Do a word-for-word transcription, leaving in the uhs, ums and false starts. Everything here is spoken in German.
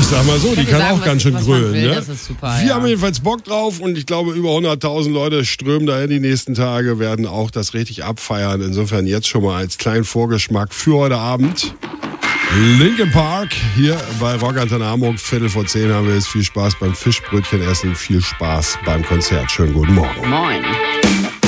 Ich sag mal so, die kann sagen, auch ganz schön grölen. Will, Ne? das ist super, Wir ja. haben jedenfalls Bock drauf und ich glaube, über hunderttausend Leute strömen dahin die nächsten Tage, werden auch das richtig abfeiern. Insofern jetzt schon mal als kleinen Vorgeschmack für heute Abend. Linkin Park hier bei Rock Antenne Hamburg. Viertel vor zehn haben wir jetzt. Viel Spaß beim Fischbrötchen essen, viel Spaß beim Konzert. Schönen guten Morgen. Moin.